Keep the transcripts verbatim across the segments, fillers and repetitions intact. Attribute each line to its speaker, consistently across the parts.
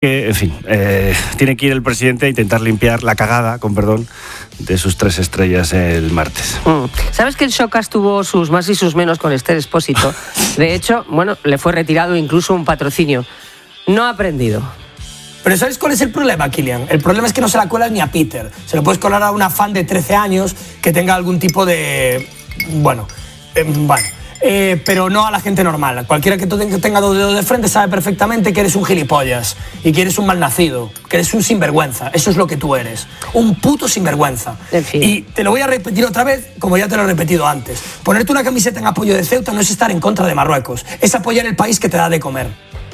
Speaker 1: Que, en fin, eh, tiene que ir el presidente a intentar limpiar la cagada, con perdón, de sus tres estrellas el martes.
Speaker 2: Mm. ¿Sabes que el Showcast tuvo sus más y sus menos con Esther Expósito? De hecho, bueno, le fue retirado incluso un patrocinio. No ha aprendido.
Speaker 3: Pero ¿sabes cuál es el problema, Kilian? El problema es que no se la cuelas ni a Peter. Se lo puedes colar a una fan de trece años que tenga algún tipo de... Bueno, eh, bueno... Eh, pero no a la gente normal. Cualquiera que tenga dos dedos de frente sabe perfectamente que eres un gilipollas y que eres un malnacido, que eres un sinvergüenza. Eso es lo que tú eres, un puto sinvergüenza.
Speaker 2: En fin.
Speaker 3: Y te lo voy a repetir otra vez, como ya te lo he repetido antes. Ponerte una camiseta en apoyo de Ceuta no es estar en contra de Marruecos, es apoyar el país que te da de comer.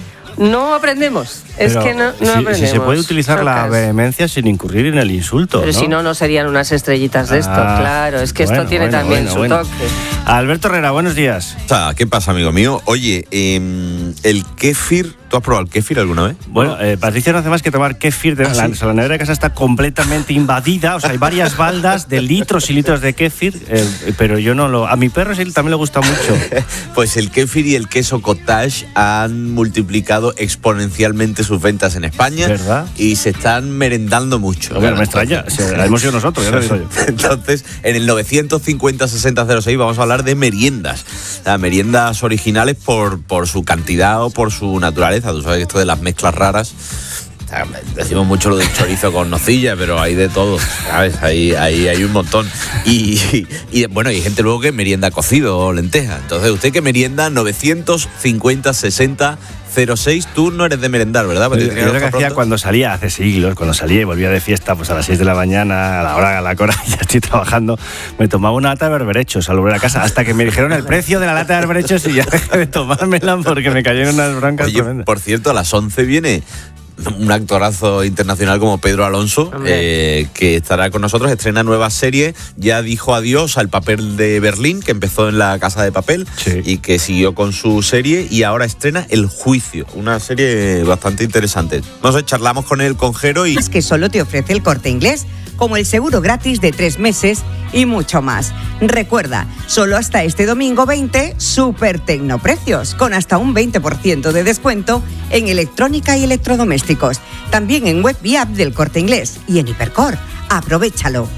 Speaker 2: No aprendemos, es
Speaker 1: Pero
Speaker 2: que no, no
Speaker 1: si,
Speaker 2: aprendemos.
Speaker 1: Si se puede utilizar
Speaker 2: Showcast.
Speaker 1: la vehemencia sin incurrir en el insulto,
Speaker 2: Pero
Speaker 1: ¿no?
Speaker 2: si no, no serían unas estrellitas de esto,
Speaker 1: Ah,
Speaker 2: claro. Es que
Speaker 1: bueno,
Speaker 2: esto tiene
Speaker 1: bueno,
Speaker 2: también
Speaker 1: bueno,
Speaker 2: su
Speaker 1: bueno.
Speaker 2: toque.
Speaker 1: Alberto Herrera, buenos días.
Speaker 4: O sea, ¿qué pasa, amigo mío? Oye, eh, el kéfir, ¿tú has probado el kéfir alguna vez?
Speaker 1: Bueno, eh, Patricia no hace más que tomar kéfir. De,
Speaker 4: ¿Ah,
Speaker 1: la,
Speaker 4: sí?
Speaker 1: o sea, la nevera de casa está completamente invadida. O sea, hay varias baldas de litros y litros de kéfir, eh, pero yo no lo... A mi perro sí, también le gusta mucho.
Speaker 4: Pues el kéfir y el queso cottage han multiplicado exponencialmente sus ventas en España.
Speaker 1: ¿Verdad?
Speaker 4: Y se están merendando mucho.
Speaker 1: Lo que no me extraña, o sea, hemos sido nosotros, ya lo digo yo.
Speaker 4: Entonces, en el novecientos cincuenta sesenta cero seis vamos a hablar de meriendas. O sea, meriendas originales por, por su cantidad o por su naturaleza. Tú sabes que esto de las mezclas raras... O sea, decimos mucho lo del chorizo con nocilla, pero hay de todo, ¿sabes? Ahí hay, hay un montón. Y, y, y bueno, hay gente luego que merienda cocido o lenteja. Entonces, usted que merienda novecientos cincuenta sesenta cero seis, tú no eres de merendar, ¿verdad?
Speaker 1: Yo, yo lo que hacía cuando salía hace siglos, cuando salía y volvía de fiesta pues a las seis de la mañana, a la hora a la hora ya estoy trabajando, me tomaba una lata de berberechos al volver a casa, hasta que me dijeron el precio de la lata de berberechos y ya dejé de tomármela porque me cayeron unas broncas.
Speaker 4: Oye,
Speaker 1: tremendas.
Speaker 4: por cierto, a las once viene un actorazo internacional como Pedro Alonso, eh, que estará con nosotros, estrena nueva serie, ya dijo adiós al papel de Berlín, que empezó en La Casa de Papel,
Speaker 1: sí,
Speaker 4: y que siguió con su serie, y ahora estrena El Juicio, una serie bastante interesante. No sé, charlamos con él, con Jero, y...
Speaker 5: Es que solo te ofrece El Corte Inglés, como el seguro gratis de tres meses y mucho más. Recuerda, solo hasta este domingo veinte, super tecnoprecios, con hasta un veinte por ciento de descuento en electrónica y electrodomésticos. También en web y app del Corte Inglés y en Hipercor. Aprovéchalo.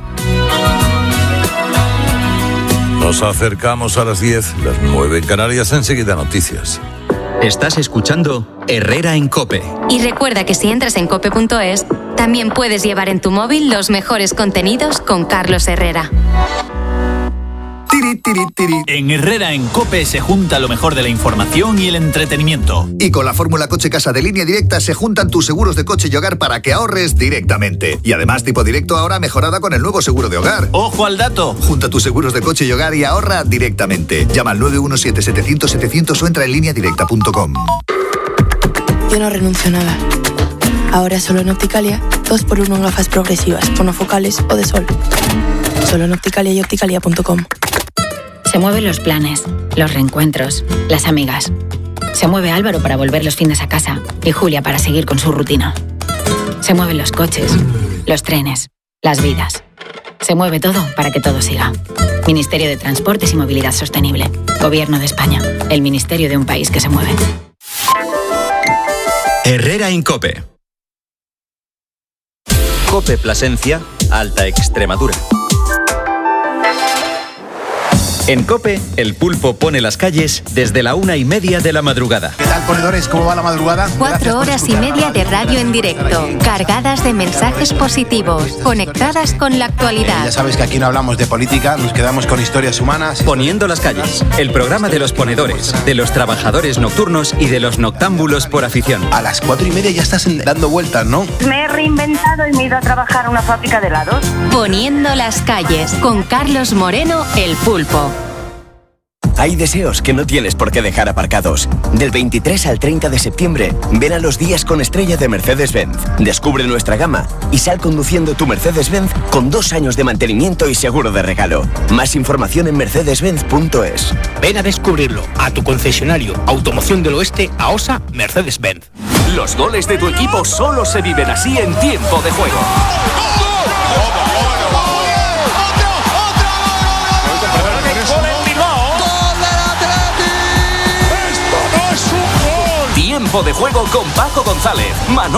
Speaker 6: Nos acercamos a las diez, las nueve en Canarias, enseguida noticias.
Speaker 7: Estás escuchando Herrera en COPE.
Speaker 8: Y recuerda que si entras en cope punto es, también puedes llevar en tu móvil los mejores contenidos con Carlos Herrera.
Speaker 9: Tiri, tiri, tiri.
Speaker 10: En Herrera en COPE se junta lo mejor de la información y el entretenimiento.
Speaker 9: Y con la fórmula Coche Casa de Línea Directa se juntan tus seguros de coche y hogar para que ahorres directamente. Y además tipo directo ahora mejorada con el nuevo seguro de hogar.
Speaker 10: ¡Ojo al dato!
Speaker 9: Junta tus seguros de coche y hogar y ahorra directamente. Llama al nueve uno siete, setecientos, setecientos o entra en línea directa punto com.
Speaker 11: Yo no renuncio a nada. Ahora solo en Opticalia, dos por uno en gafas progresivas, monofocales o de sol. Solo en Opticalia y opticalia punto com.
Speaker 12: Se mueven los planes, los reencuentros, las amigas. Se mueve Álvaro para volver los fines a casa y Julia para seguir con su rutina. Se mueven los coches, los trenes, las vidas. Se mueve todo para que todo siga. Ministerio de Transportes y Movilidad Sostenible. Gobierno de España. El ministerio de un país que se mueve.
Speaker 7: Herrera en COPE. COPE Plasencia, Alta Extremadura. En COPE, el pulpo pone las calles desde la una y media de la madrugada.
Speaker 13: ¿Qué tal, ponedores? ¿Cómo va la madrugada?
Speaker 8: Cuatro horas y media de radio en directo, cargadas de mensajes positivos, conectadas con la actualidad.
Speaker 13: Ya sabes que aquí no hablamos de política, nos quedamos con historias humanas.
Speaker 7: Poniendo las calles, el programa de los ponedores, de los trabajadores nocturnos y de los noctámbulos por afición.
Speaker 13: A las cuatro y media ya estás dando vueltas, ¿no?
Speaker 14: Me he reinventado y me he ido a trabajar a una fábrica de helados.
Speaker 8: Poniendo las calles, con Carlos Moreno, el pulpo.
Speaker 15: Hay deseos que no tienes por qué dejar aparcados. Del veintitrés al treinta de septiembre, ven a los días con estrella de Mercedes-Benz. Descubre nuestra gama y sal conduciendo tu Mercedes-Benz con dos años de mantenimiento y seguro de regalo. Más información en mercedes benz punto es.
Speaker 16: Ven a descubrirlo a tu concesionario Automoción del Oeste, AOSA Mercedes-Benz.
Speaker 17: Los goles de tu equipo solo se viven así en tiempo de juego. Tiempo de Juego con Paco González, Manolo